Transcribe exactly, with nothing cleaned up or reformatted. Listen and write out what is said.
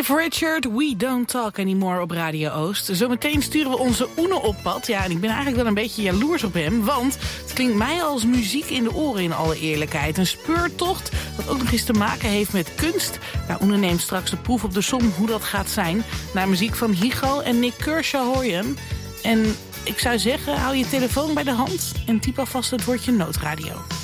Cliff Richard, We Don't Talk Anymore op Radio Oost. Zometeen sturen we onze Oene op pad. Ja, en ik ben eigenlijk wel een beetje jaloers op hem. Want het klinkt mij als muziek in de oren in alle eerlijkheid. Een speurtocht dat ook nog eens te maken heeft met kunst. Nou, Oene neemt straks de proef op de som hoe dat gaat zijn. Naar muziek van Higo en Nick Kershaw hoor je hem. En ik zou zeggen, hou je telefoon bij de hand en typ alvast het woordje noodradio.